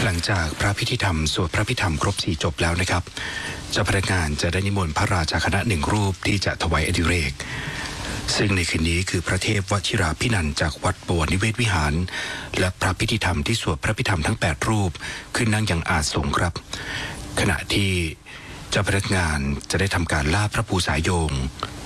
หลังจากพระพิธีธรรมสวดพระพิธรรมครบ4จบแล้วนะครับเจ้าพนักงานจะได้นิมนต์พระราชาคณะ1รูปที่จะถวายอดิเรกซึ่งในคืนนี้คือพระเทพวชิราภินันท์จากวัดบวรนิเวศวิหารและพระพิธีธรรมที่สวดพระพิธรรมทั้ง8รูปขึ้นนั่งยังอาสงครับขณะที่เจ้าพนักงานจะได้ทำการลาดพระภูษาโยง